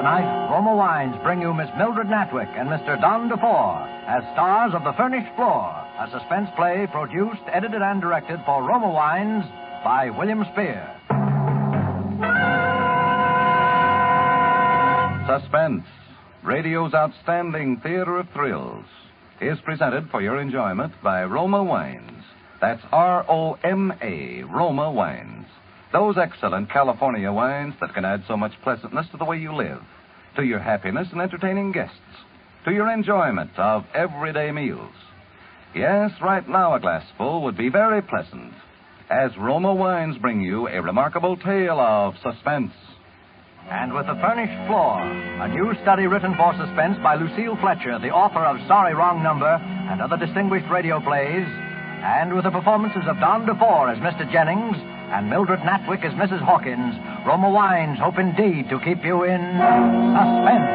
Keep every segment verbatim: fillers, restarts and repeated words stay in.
Tonight, Roma Wines bring you Miss Mildred Natwick and Mister Don DeFore as stars of The Furnished Floor, a suspense play produced, edited, and directed for Roma Wines by William Spear. Suspense, radio's outstanding theater of thrills, is presented for your enjoyment by Roma Wines. That's R O M A, Roma Wines. Those excellent California wines that can add so much pleasantness to the way you live, to your happiness in entertaining guests, to your enjoyment of everyday meals. Yes, right now a glassful would be very pleasant, as Roma Wines bring you a remarkable tale of suspense. And with The Furnished Floor, a new study written for suspense by Lucille Fletcher, the author of Sorry Wrong Number and other distinguished radio plays, and with the performances of Don DeFore as Mister Jennings and Mildred Natwick as Missus Hawkins, Roma Wines hope indeed to keep you in suspense.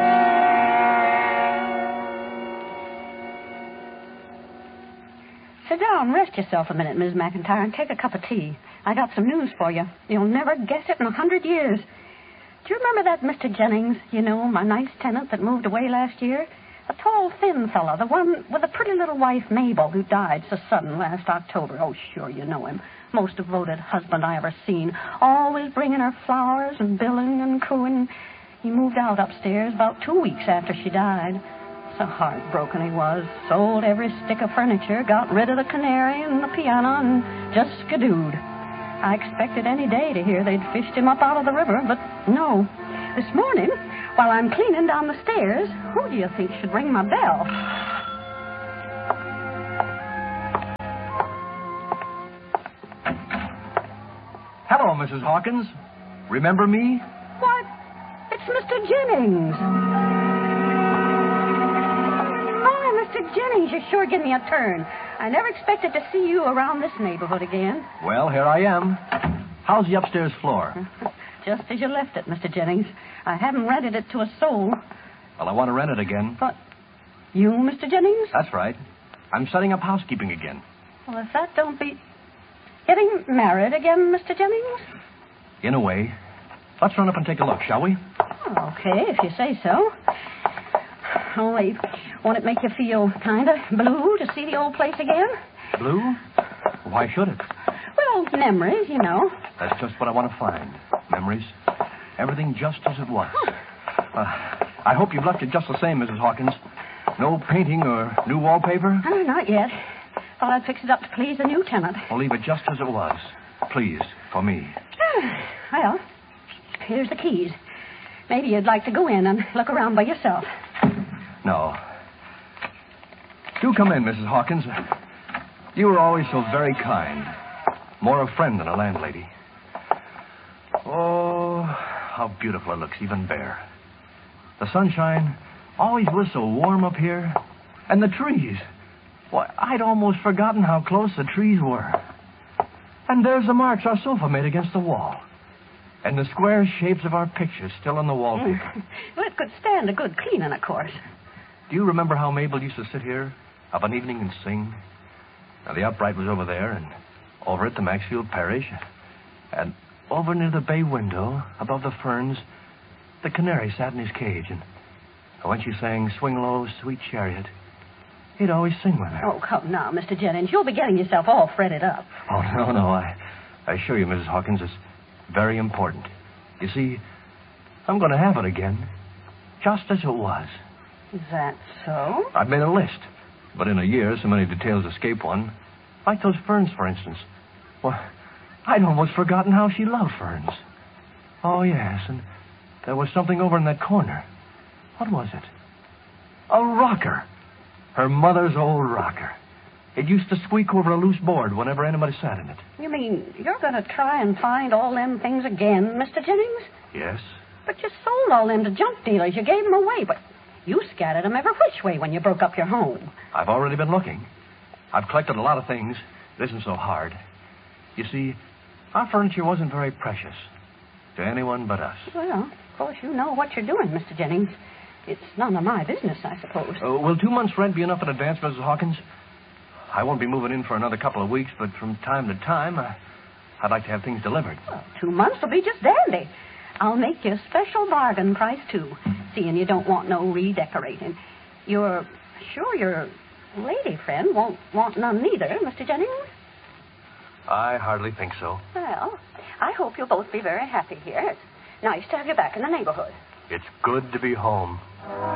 Sit down, rest yourself a minute, Miss McIntyre, and take a cup of tea. I got some news for you. You'll never guess it in a hundred years. Do you remember that Mister Jennings, you know, my nice tenant that moved away last year? A tall, thin fella, the one with a pretty little wife, Mabel, who died so sudden last October. Oh, sure, you know him. Most devoted husband I ever seen. Always bringing her flowers and billing and cooing. He moved out upstairs about two weeks after she died. So heartbroken he was. Sold every stick of furniture, got rid of the canary and the piano, and just skidooed. I expected any day to hear they'd fished him up out of the river, but no. This morning, while I'm cleaning down the stairs, who do you think should ring my bell? Hello, Missus Hawkins. Remember me? What? It's Mister Jennings. Oh, Mister Jennings, you sure give me a turn. I never expected to see you around this neighborhood again. Well, here I am. How's the upstairs floor? Just as you left it, Mister Jennings. I haven't rented it to a soul. Well, I want to rent it again. What? You, Mister Jennings? That's right. I'm setting up housekeeping again. Well, if that don't beat... Getting married again, Mister Jennings? In a way. Let's run up and take a look, shall we? Oh, okay, if you say so. Only, won't it make you feel kind of blue to see the old place again? Blue? Why should it? Well, memories, you know. That's just what I want to find. Memories. Everything just as it was. Uh, I hope you've left it just the same, Missus Hawkins. No painting or new wallpaper? Oh, not yet. Thought I'd fix it up to please the new tenant. Well, leave it just as it was. Please, for me. Well, here's the keys. Maybe you'd like to go in and look around by yourself. No. Do come in, Missus Hawkins. You were always so very kind. More a friend than a landlady. Oh, how beautiful it looks, even bare. The sunshine always was so warm up here. And the trees. Why, I'd almost forgotten how close the trees were. And there's the marks our sofa made against the wall. And the square shapes of our pictures still on the wallpaper. Well, it could stand a good cleaning, of course. Do you remember how Mabel used to sit here of an evening and sing? Now, the upright was over there, and over at the Maxfield Parish. And over near the bay window, above the ferns, the canary sat in his cage. And when she sang Swing Low, Sweet Chariot, he'd always sing with her. Oh, come now, Mister Jennings. You'll be getting yourself all fretted up. Oh, no, no. I, I assure you, Missus Hawkins, it's very important. You see, I'm going to have it again, just as it was. Is that so? I've made a list. But in a year, so many details escape one. Like those ferns, for instance. Well, I'd almost forgotten how she loved ferns. Oh, yes, and there was something over in that corner. What was it? A rocker. Her mother's old rocker. It used to squeak over a loose board whenever anybody sat in it. You mean you're going to try and find all them things again, Mister Jennings? Yes. But you sold all them to junk dealers. You gave them away, but you scattered them every which way when you broke up your home. I've already been looking. I've collected a lot of things. It isn't so hard. You see, our furniture wasn't very precious to anyone but us. Well, of course, you know what you're doing, Mister Jennings. It's none of my business, I suppose. Uh, will two months' rent be enough in advance, Missus Hawkins? I won't be moving in for another couple of weeks, but from time to time, uh, I'd like to have things delivered. Well, two months will be just dandy. I'll make you a special bargain price, too. seeing you don't want no redecorating. You're sure your lady friend won't want none neither, Mister Jennings? I hardly think so. Well, I hope you'll both be very happy here. It's nice to have you back in the neighborhood. It's good to be home.